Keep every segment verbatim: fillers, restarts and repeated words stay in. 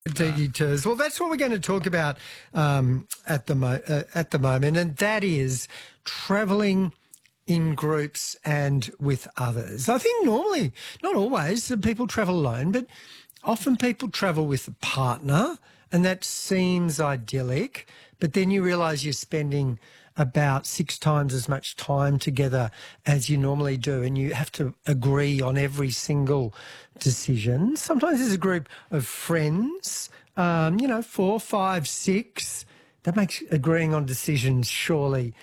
Tiki tours. Well, that's what we're going to talk about um, at the mo- uh, at the moment, and that is travelling in groups and with others. I think normally, not always, people travel alone, but often people travel with a partner, and that seems idyllic. But then you realise you're spending about six times as much time together as you normally do, and you have to agree on every single decision. Sometimes there's a group of friends, um, you know, four, five, six. That makes agreeing on decisions surely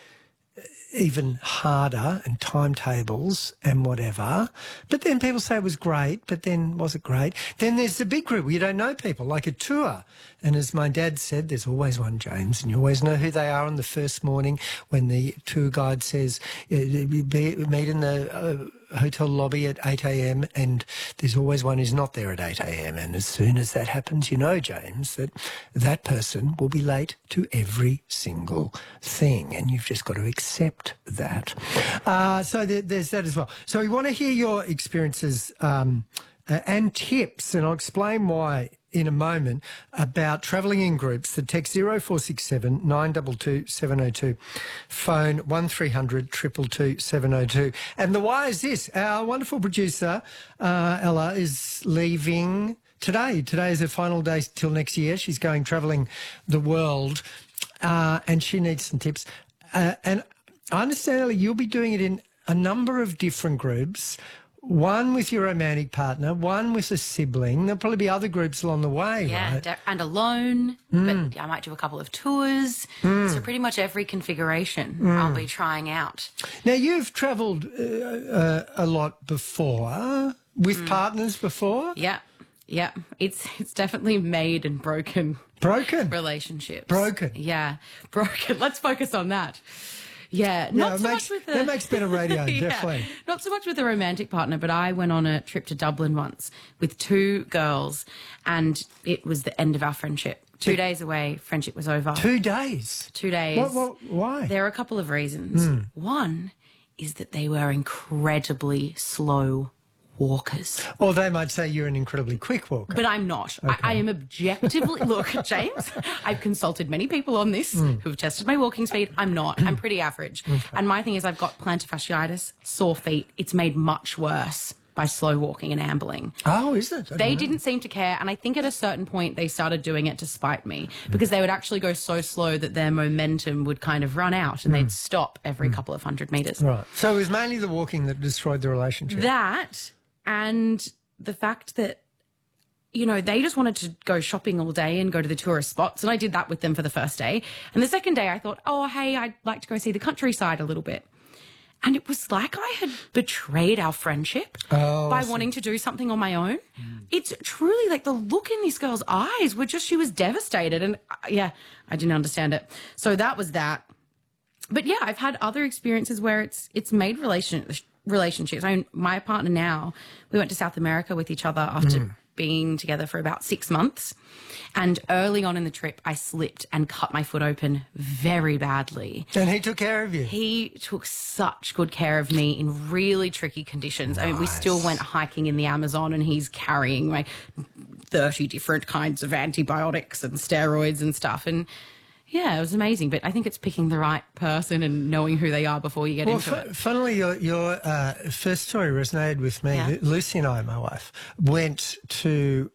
even harder, and timetables and whatever. But then people say it was great, but then was it great? Then there's the big group where you don't know people, like a tour. And as my dad said, there's always one, James, and you always know who they are on the first morning when the tour guide says, meet in the uh, hotel lobby at eight a m, and there's always one who's not there at eight a m. And as soon as that happens, you know, James, that that person will be late to every single thing, and you've just got to accept that. Uh, so there, there's that as well. So we want to hear your experiences um, uh, and tips, and I'll explain why in a moment, about travelling in groups. The text zero four six seven nine two two seven zero two, phone one three hundred two two two seven zero two. And the why is this: our wonderful producer, uh, Ella, is leaving today. Today is her final day till next year. She's going travelling the world, uh, and she needs some tips. Uh, and I understand, Ella, you'll be doing it in a number of different groups. One with your romantic partner, one with a sibling. There'll probably be other groups along the way, yeah, right? Yeah, and alone, Mm. but I might do a couple of tours. Mm. So pretty much every configuration Mm. I'll be trying out. Now, you've travelled uh, uh, a lot before, with Mm. partners before? Yeah, yeah. It's, it's definitely made and broken. Broken? Relationships. Broken? Yeah, broken. Let's focus on that. Yeah, not yeah, so makes, much with the... That makes better radio, yeah, definitely. Not so much with a romantic partner, but I went on a trip to Dublin once with two girls, and it was the end of our friendship. Two days away, friendship was over. Two days? Two days. What, what, why? There are a couple of reasons. Mm. One is that they were incredibly slow walkers. Or they might say you're an incredibly quick walker. But I'm not. Okay. I, I am objectively... Look, James, I've consulted many people on this Mm. who've tested my walking speed. I'm not. I'm pretty average. Okay. And my thing is I've got plantar fasciitis, sore feet. It's made much worse by slow walking and ambling. Oh, is it? I They don't know. didn't seem to care, and I think at a certain point they started doing it to spite me, because they would actually go so slow that their momentum would kind of run out, and Mm. they'd stop every couple of hundred metres. Right. So it was mainly the walking that destroyed the relationship. That, and the fact that, you know, they just wanted to go shopping all day and go to the tourist spots, and I did that with them for the first day. And the second day I thought, oh, hey, I'd like to go see the countryside a little bit. And it was like I had betrayed our friendship Oh, by I see. wanting to do something on my own. It's truly like the look in this girl's eyes were just, she was devastated. And uh, yeah, I didn't understand it. So that was that. But yeah, I've had other experiences where it's it's made relation, relationships. I mean, my partner now, we went to South America with each other after Mm. being together for about six months. And early on in the trip, I slipped and cut my foot open very badly. And he took care of you? He took such good care of me in really tricky conditions. I mean, we still Nice. went hiking in the Amazon, and he's carrying like thirty different kinds of antibiotics and steroids and stuff. And yeah, it was amazing. But I think it's picking the right person and knowing who they are before you get Well, into fu- it. funnily, your, your uh, first story resonated with me. Yeah. Lucy and I, my wife, went to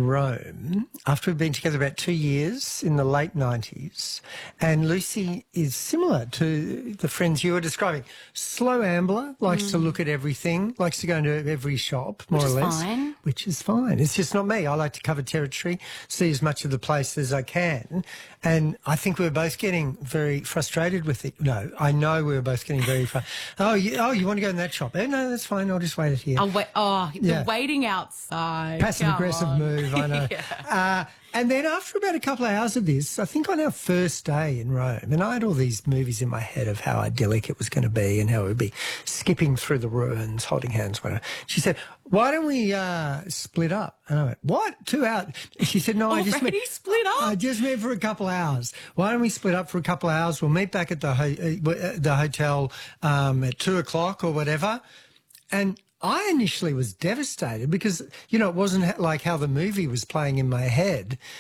Rome after we'd been together about two years in the late nineties. And Lucy is similar to the friends you were describing. Slow ambler, likes to look at everything, likes to go into every shop, more Mm. Which or is less. fine. Which is fine. It's just not me. I like to cover territory, see as much of the place as I can. And I think we were both getting very frustrated with it. No, I know we were both getting very frustrated. Oh, you, oh, you want to go in that shop? Oh, no, that's fine. I'll just wait it here. I'll wait. Oh, Yeah. the waiting outside. Passive Come aggressive on. move, I know. Yeah. uh, and then after about a couple of hours of this, I think on our first day in Rome, and I had all these movies in my head of how idyllic it was going to be and how it would be skipping through the ruins, holding hands, whatever. She said, why don't we uh, split up? And I went, what? Two hours? She said, no, I just Already meant, split up? I just meant for a couple of hours. Why don't we split up for a couple of hours? We'll meet back at the, ho- uh, the hotel um, at two o'clock or whatever. And I initially was devastated because, you know, it wasn't like how the movie was playing in my head.